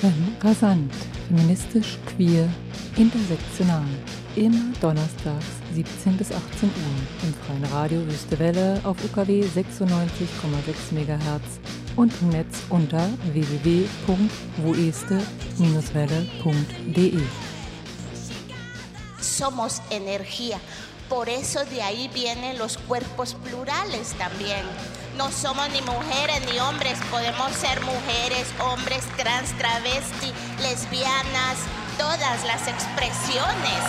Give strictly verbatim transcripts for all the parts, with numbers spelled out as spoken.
Ähm, rasant, feministisch, queer, intersektional. Immer donnerstags siebzehn bis achtzehn Uhr im freien Radio Wüste Welle auf U K W sechsundneunzig Komma sechs Megahertz und im Netz unter w w w punkt woeste Bindestrich welle punkt de. Somos energía. Por eso de ahí vienen los cuerpos plurales también. No somos ni mujeres ni hombres, podemos ser mujeres, hombres, trans, travesti, lesbianas, todas las expresiones.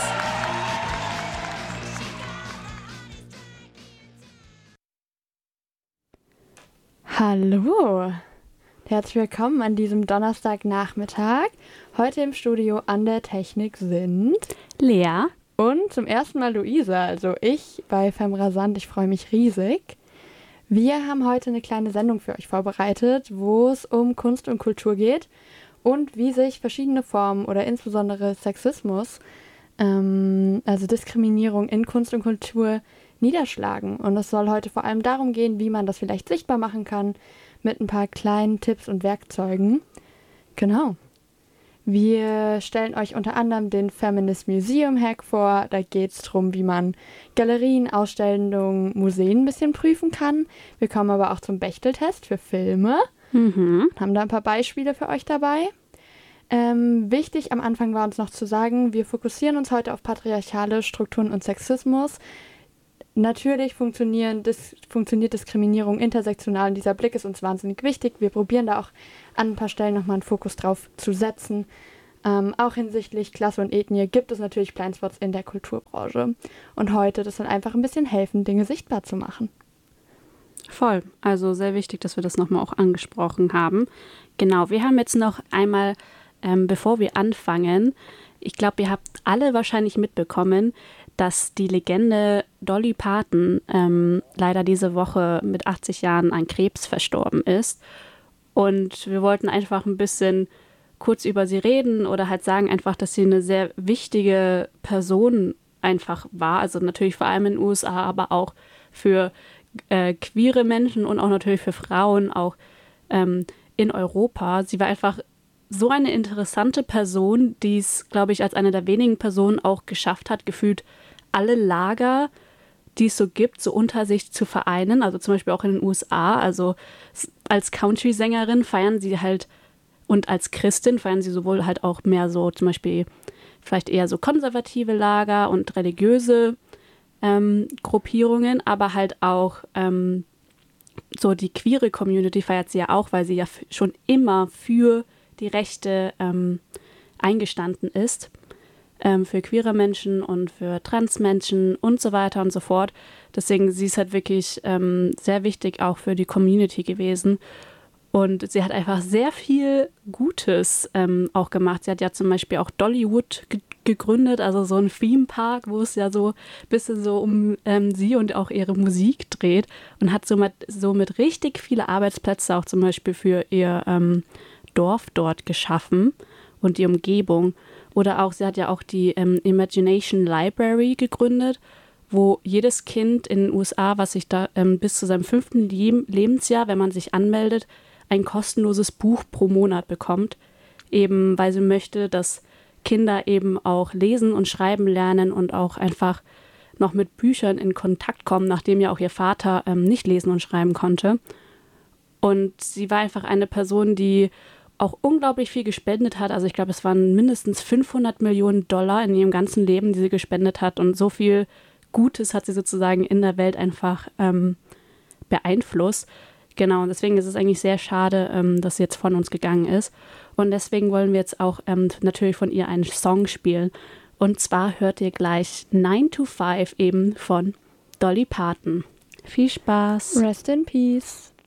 Hallo, herzlich willkommen an diesem Donnerstagnachmittag. Heute im Studio an der Technik sind Lea und zum ersten Mal Luisa, also ich bei Femrasant. Ich freue mich riesig. Wir haben heute eine kleine Sendung für euch vorbereitet, wo es um Kunst und Kultur geht und wie sich verschiedene Formen oder insbesondere Sexismus, ähm, also Diskriminierung in Kunst und Kultur, niederschlagen. Und es soll heute vor allem darum gehen, wie man das vielleicht sichtbar machen kann, mit ein paar kleinen Tipps und Werkzeugen. Genau. Wir stellen euch unter anderem den Feminist Museum Hack vor. Da geht es darum, wie man Galerien, Ausstellungen, Museen ein bisschen prüfen kann. Wir kommen aber auch zum Bechteltest für Filme. Mhm. Haben da ein paar Beispiele für euch dabei. Ähm, wichtig am Anfang war uns noch zu sagen, wir fokussieren uns heute auf patriarchale Strukturen und Sexismus. Natürlich funktionieren, dis- funktioniert Diskriminierung intersektional und dieser Blick ist uns wahnsinnig wichtig. Wir probieren da auch an ein paar Stellen nochmal einen Fokus drauf zu setzen. Ähm, auch hinsichtlich Klasse und Ethnie gibt es natürlich Blindspots in der Kulturbranche. Und heute, das soll einfach ein bisschen helfen, Dinge sichtbar zu machen. Voll. Also sehr wichtig, dass wir das nochmal auch angesprochen haben. Genau, wir haben jetzt noch einmal, ähm, bevor wir anfangen, ich glaube, ihr habt alle wahrscheinlich mitbekommen, dass die Legende Dolly Parton ähm, leider diese Woche mit achtzig Jahren an Krebs verstorben ist. Und wir wollten einfach ein bisschen kurz über sie reden oder halt sagen einfach, dass sie eine sehr wichtige Person einfach war. Also natürlich vor allem in den U S A, aber auch für äh, queere Menschen und auch natürlich für Frauen, auch ähm, in Europa. Sie war einfach so eine interessante Person, die es, glaube ich, als eine der wenigen Personen auch geschafft hat, gefühlt alle Lager, die es so gibt, so unter sich zu vereinen. Also zum Beispiel auch in den U S A. Also als Country-Sängerin feiern sie halt und als Christin feiern sie sowohl halt auch mehr so zum Beispiel vielleicht eher so konservative Lager und religiöse ähm, Gruppierungen, aber halt auch ähm, so die queere Community feiert sie ja auch, weil sie ja f- schon immer für die Rechte ähm, eingestanden ist, ähm, für queere Menschen und für Transmenschen und so weiter und so fort. Deswegen, sie ist halt wirklich ähm, sehr wichtig auch für die Community gewesen. Und sie hat einfach sehr viel Gutes ähm, auch gemacht. Sie hat ja zum Beispiel auch Dollywood ge- gegründet, also so ein Theme-Park, wo es ja so ein bisschen so um ähm, sie und auch ihre Musik dreht und hat somit, somit richtig viele Arbeitsplätze auch zum Beispiel für ihr ähm, Dorf dort geschaffen und die Umgebung. Oder auch, sie hat ja auch die ähm, Imagination Library gegründet, wo jedes Kind in den U S A, was sich da ähm, bis zu seinem fünften Leb- Lebensjahr, wenn man sich anmeldet, ein kostenloses Buch pro Monat bekommt, eben weil sie möchte, dass Kinder eben auch lesen und schreiben lernen und auch einfach noch mit Büchern in Kontakt kommen, nachdem ja auch ihr Vater ähm, nicht lesen und schreiben konnte. Und sie war einfach eine Person, die auch unglaublich viel gespendet hat. Also ich glaube, es waren mindestens fünfhundert Millionen Dollar in ihrem ganzen Leben, die sie gespendet hat. Und so viel Gutes hat sie sozusagen in der Welt einfach ähm, beeinflusst. Genau, und deswegen ist es eigentlich sehr schade, ähm, dass sie jetzt von uns gegangen ist. Und deswegen wollen wir jetzt auch ähm, natürlich von ihr einen Song spielen. Und zwar hört ihr gleich nine to five eben von Dolly Parton. Viel Spaß. Rest in Peace.